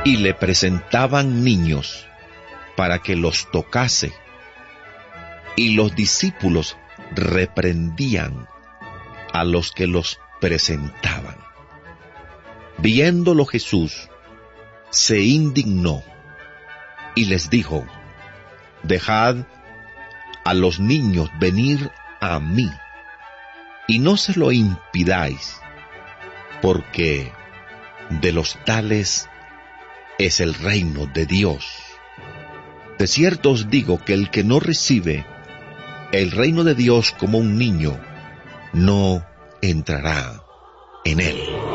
y le presentaban niños para que los tocase, y los discípulos reprendían a los que los presentaban. Viéndolo Jesús, se indignó y les dijo: dejad a los niños venir a mí, y no se lo impidáis, porque de los tales es el reino de Dios. De cierto os digo que el que no recibe el reino de Dios como un niño, no entrará en él.